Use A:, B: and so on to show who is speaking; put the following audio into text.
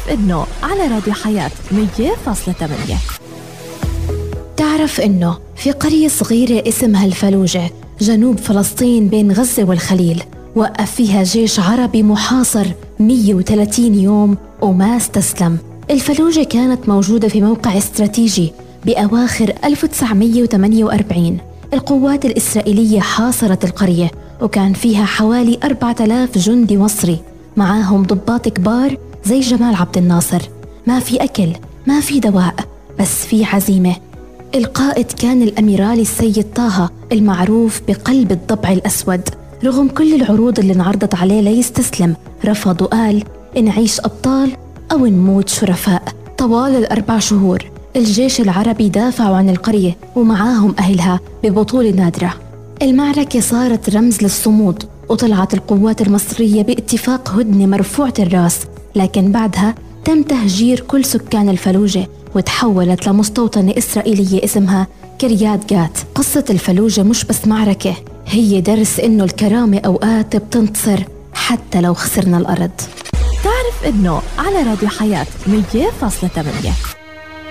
A: إنه على راديو حياة 100.8.
B: تعرف إنه في قرية صغيرة اسمها الفلوجة جنوب فلسطين بين غزة والخليل وقف فيها جيش عربي محاصر 130 يوم وما استسلم. الفلوجة كانت موجودة في موقع استراتيجي بأواخر 1948. القوات الإسرائيلية حاصرت القرية وكان فيها حوالي 4000 جندي مصري معاهم ضباط كبار زي جمال عبد الناصر. ما في أكل، ما في دواء، بس في عزيمة. القائد كان الأميرالي السيد طه المعروف بقلب الضبع الأسود. رغم كل العروض اللي انعرضت عليه ليستسلم رفض وقال نعيش أبطال أو نموت شرفاء. طوال ال4 شهور الجيش العربي دافعوا عن القرية ومعاهم أهلها ببطولة نادرة. المعركة صارت رمز للصمود وطلعت القوات المصرية باتفاق هدنة مرفوعة الراس، لكن بعدها تم تهجير كل سكان الفلوجة وتحولت لمستوطنة إسرائيلية اسمها كريات جات. قصة الفلوجة مش بس معركة، هي درس إنه الكرامة أوقات بتنتصر حتى لو خسرنا الأرض.
A: تعرف إنه على راديو حياة 100.8.